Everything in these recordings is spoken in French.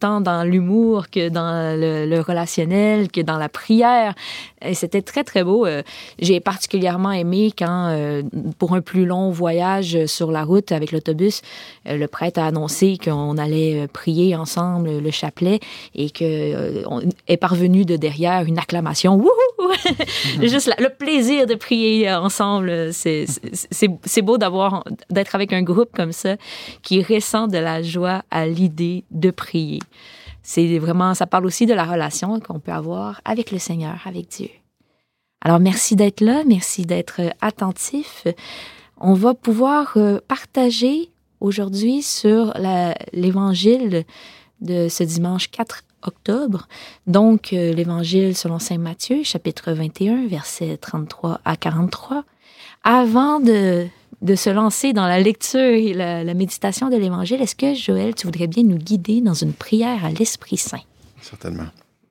autant dans l'humour que dans le relationnel, que dans la prière. Et c'était très, très beau. J'ai particulièrement aimé quand, pour un plus long voyage sur la route avec l'autobus, le prêtre a annoncé qu'on allait prier ensemble le chapelet et qu'on est parvenu de derrière une acclamation. Wouhou! Juste le plaisir de prier ensemble. C'est beau d'être avec un groupe comme ça qui ressent de la joie à l'idée de prier. C'est vraiment, ça parle aussi de la relation qu'on peut avoir avec le Seigneur, avec Dieu. Alors, merci d'être là, merci d'être attentif. On va pouvoir partager aujourd'hui sur l'Évangile de ce dimanche 4 octobre. Donc, l'Évangile selon saint Matthieu, chapitre 21, versets 33 à 43. Avant de se lancer dans la lecture et la méditation de l'Évangile, est-ce que, Joël, tu voudrais bien nous guider dans une prière à l'Esprit Saint? Certainement.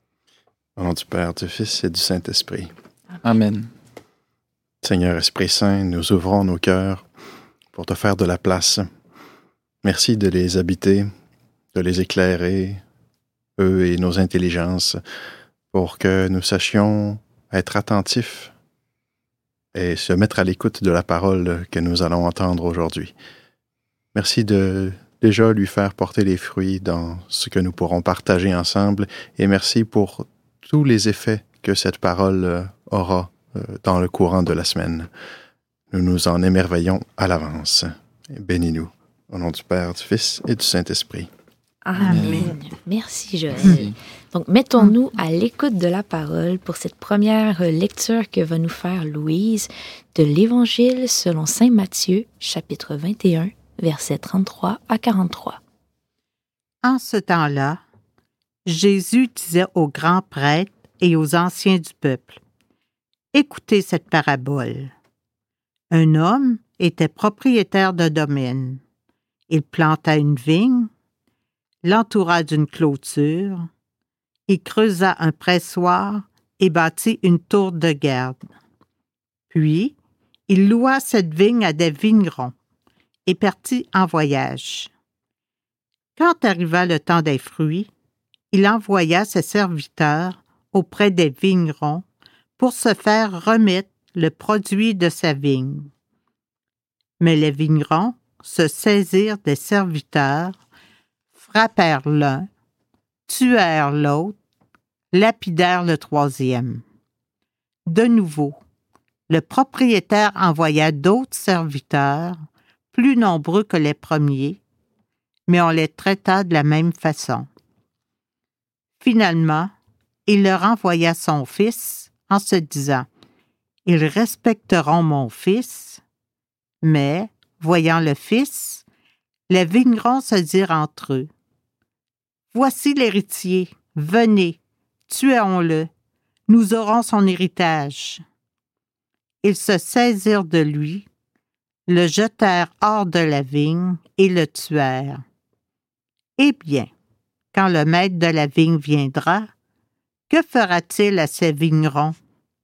Au nom du Père, du Fils et du Saint-Esprit. Amen. Seigneur Esprit Saint, nous ouvrons nos cœurs pour te faire de la place. Merci de les habiter, de les éclairer, eux et nos intelligences, pour que nous sachions être attentifs et se mettre à l'écoute de la parole que nous allons entendre aujourd'hui. Merci de déjà lui faire porter les fruits dans ce que nous pourrons partager ensemble et merci pour tous les effets que cette parole aura dans le courant de la semaine. Nous nous en émerveillons à l'avance. Bénis-nous, au nom du Père, du Fils et du Saint-Esprit. Amen. Merci, Joël. Donc, mettons-nous à l'écoute de la parole pour cette première lecture que va nous faire Louise de l'Évangile selon saint Matthieu, chapitre 21, versets 33 à 43. En ce temps-là, Jésus disait aux grands prêtres et aux anciens du peuple, « Écoutez cette parabole. Un homme était propriétaire d'un domaine. Il planta une vigne, l'entoura d'une clôture, il creusa un pressoir et bâtit une tour de garde. Puis, il loua cette vigne à des vignerons et partit en voyage. Quand arriva le temps des fruits, il envoya ses serviteurs auprès des vignerons pour se faire remettre le produit de sa vigne. Mais les vignerons se saisirent des serviteurs, frappèrent l'un, tuèrent l'autre, lapidèrent le troisième. De nouveau, le propriétaire envoya d'autres serviteurs, plus nombreux que les premiers, mais on les traita de la même façon. Finalement, il leur envoya son fils en se disant « Ils respecteront mon fils », mais, voyant le fils, les vignerons se dirent entre eux « Voici l'héritier, venez, tuons-le, nous aurons son héritage. » Ils se saisirent de lui, le jetèrent hors de la vigne et le tuèrent. Eh bien, quand le maître de la vigne viendra, que fera-t-il à ces vignerons?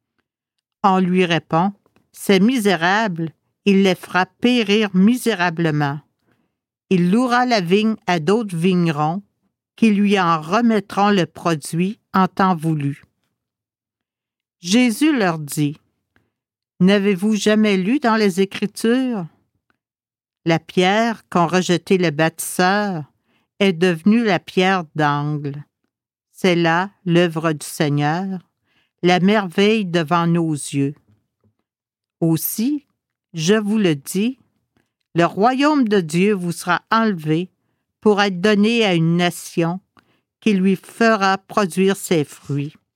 On lui répond, ces misérables, il les fera périr misérablement. Il louera la vigne à d'autres vignerons qui lui en remettront le produit en temps voulu. Jésus leur dit, « N'avez-vous jamais lu dans les Écritures? La pierre qu'ont rejetée les bâtisseurs est devenue la pierre d'angle. C'est là l'œuvre du Seigneur, la merveille devant nos yeux. Aussi, je vous le dis, le royaume de Dieu vous sera enlevé pour être donné à une nation qui lui fera produire ses fruits.